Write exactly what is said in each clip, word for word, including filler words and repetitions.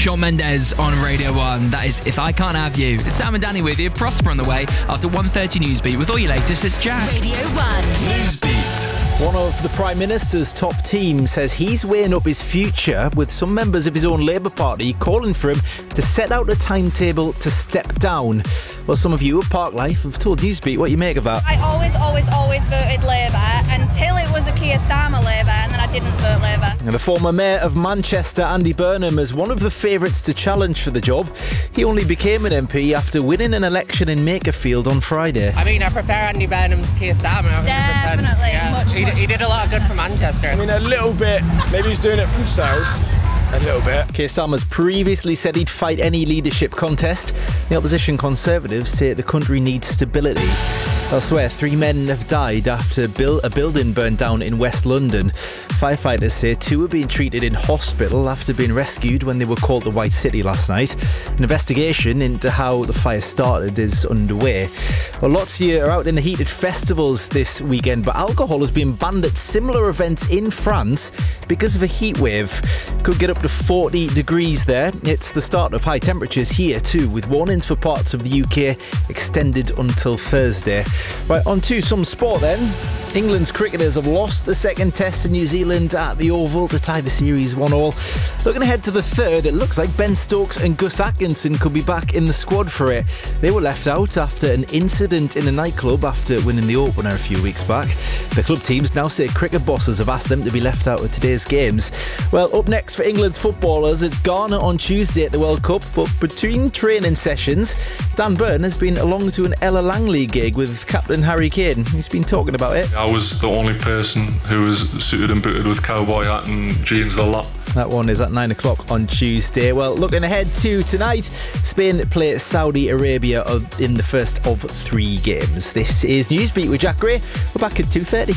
Shawn Mendes on Radio one. That is If I Can't Have You. It's Sam and Danny with you. Prosper on the way after one thirty Newsbeat with all your latest. It's Jack. Radio one. Newsbeat. One of the Prime Minister's top team says he's weighing up his future, with some members of his own Labour Party calling for him to set out a timetable to step down. Well, some of you at Park Life have told Newsbeat what you make of that. I always, always, always voted Labour until it was a Keir Starmer Labour, and then I didn't vote Labour. And the former Mayor of Manchester, Andy Burnham, is one of the favourites to challenge for the job. He only became an M P after winning an election in Makerfield on Friday. I mean, I prefer Andy Burnham to Keir Starmer. one hundred percent. Definitely, Yeah. much, he, much, he did a lot of good for Manchester. I mean, a little bit. Maybe he's doing it for himself. A little bit. Keir Starmer's previously said he'd fight any leadership contest. The opposition Conservatives say the country needs stability. Elsewhere, three men have died after bil- a building burned down in West London. Firefighters say two are being treated in hospital after being rescued when they were called to White City last night. An investigation into how the fire started is underway. Well, lots of you are out in the heated festivals this weekend, but alcohol has been banned at similar events in France because of a heat wave. Could get up to forty degrees there. It's the start of high temperatures here too, with warnings for parts of the U K extended until Thursday. Right, on to some sport then. England's cricketers have lost the second test in New Zealand at the Oval to tie the series one all. Looking ahead to the third, it looks like Ben Stokes and Gus Atkinson could be back in the squad for it. They were left out after an incident in a nightclub after winning the opener a few weeks back. The club teams now say cricket bosses have asked them to be left out of today's games. Well, up next for England's footballers, it's Ghana on Tuesday at the World Cup, but between training sessions, Dan Burn has been along to an Ella Langley gig with Captain Harry Kane. He's been talking about it. I was the only person who was suited and booted with cowboy hat and jeans a lot. That one is at nine o'clock on Tuesday. Well, looking ahead to tonight, Spain play Saudi Arabia in the first of three games. This is Newsbeat with Jack Gray. We're back at two thirty.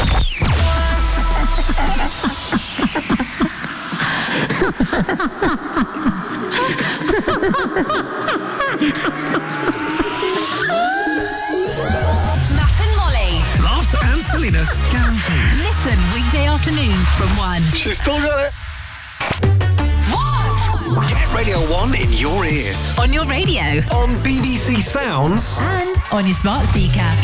And silliness guaranteed. Listen weekday afternoons from one. She's still got it. One. Get Radio one in your ears. On your radio. On B B C Sounds. And on your smart speaker.